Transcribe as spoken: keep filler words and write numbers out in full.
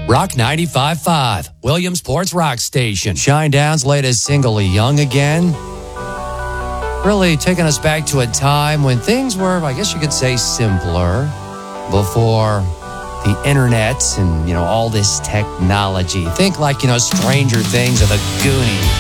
Rock ninety-five point five, Williamsport's rock station. Shinedown's latest single, Young Again, really taking us back to a time when things were, I guess you could say, simpler, before the internet and, you know, all this technology. Think like, you know, Stranger Things or The Goonies.